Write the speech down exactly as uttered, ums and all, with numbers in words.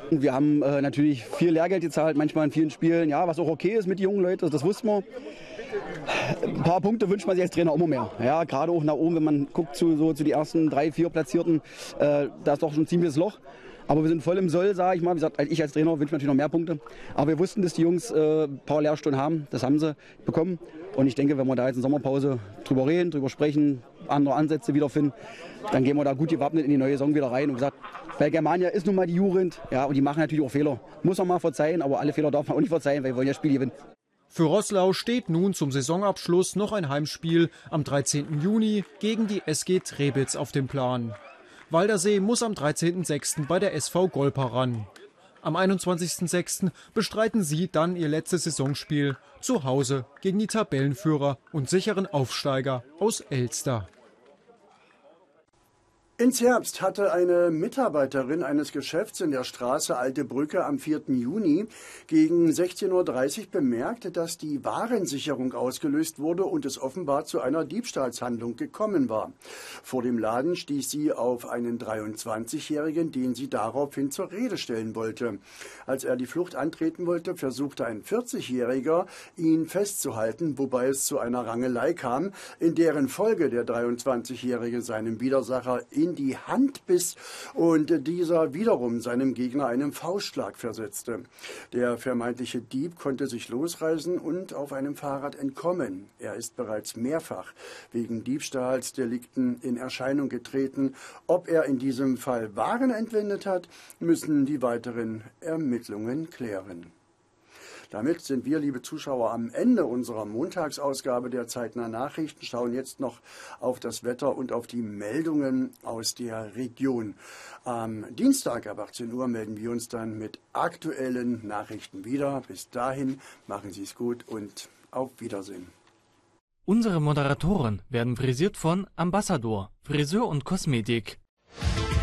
Wir haben äh, natürlich viel Lehrgeld gezahlt, manchmal in vielen Spielen, ja, was auch okay ist mit den jungen Leuten, das wussten wir. Ein paar Punkte wünscht man sich als Trainer immer mehr. Ja, gerade auch nach oben, wenn man guckt zu, so, zu die ersten drei, vier Platzierten, äh, da ist doch schon ein ziemliches Loch. Aber wir sind voll im Soll, sage ich mal. Wie gesagt, ich als Trainer wünsche mir natürlich noch mehr Punkte. Aber wir wussten, dass die Jungs äh, ein paar Lehrstunden haben. Das haben sie bekommen. Und ich denke, wenn wir da jetzt in Sommerpause drüber reden, drüber sprechen, andere Ansätze wiederfinden, dann gehen wir da gut gewappnet in die neue Saison wieder rein. Und gesagt, bei Germania ist nun mal die Jugend. Ja, und die machen natürlich auch Fehler. Muss man mal verzeihen, aber alle Fehler darf man auch nicht verzeihen, weil wir wollen ja das Spiel gewinnen. Für Roßlau steht nun zum Saisonabschluss noch ein Heimspiel am dreizehnten Juni gegen die S G Trebitz auf dem Plan. Waldersee muss am dreizehnten sechsten bei der S V Golpa ran. Am einundzwanzigsten sechsten bestreiten sie dann ihr letztes Saisonspiel zu Hause gegen die Tabellenführer und sicheren Aufsteiger aus Elster. In Zerbst hatte eine Mitarbeiterin eines Geschäfts in der Straße Alte Brücke am vierten Juni gegen sechzehn Uhr dreißig bemerkt, dass die Warensicherung ausgelöst wurde und es offenbar zu einer Diebstahlshandlung gekommen war. Vor dem Laden stieß sie auf einen dreiundzwanzigjährigen, den sie daraufhin zur Rede stellen wollte. Als er die Flucht antreten wollte, versuchte ein vierzigjähriger, ihn festzuhalten, wobei es zu einer Rangelei kam, in deren Folge der dreiundzwanzigjährige seinem Widersacher in die Hand biss und dieser wiederum seinem Gegner einen Faustschlag versetzte. Der vermeintliche Dieb konnte sich losreißen und auf einem Fahrrad entkommen. Er ist bereits mehrfach wegen Diebstahlsdelikten in Erscheinung getreten. Ob er in diesem Fall Waren entwendet hat, müssen die weiteren Ermittlungen klären. Damit sind wir, liebe Zuschauer, am Ende unserer Montagsausgabe der Zeitnah Nachrichten, schauen jetzt noch auf das Wetter und auf die Meldungen aus der Region. Am Dienstag ab achtzehn Uhr melden wir uns dann mit aktuellen Nachrichten wieder. Bis dahin, machen Sie es gut und auf Wiedersehen. Unsere Moderatoren werden frisiert von Ambassador, Friseur und Kosmetik.